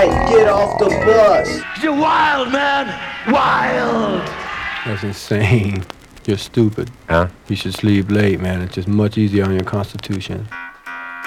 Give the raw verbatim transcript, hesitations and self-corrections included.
Hey, get off the bus. You're wild, man. Wild. That's insane. You're stupid. Huh? You should sleep late, man. It's just much easier on your constitution.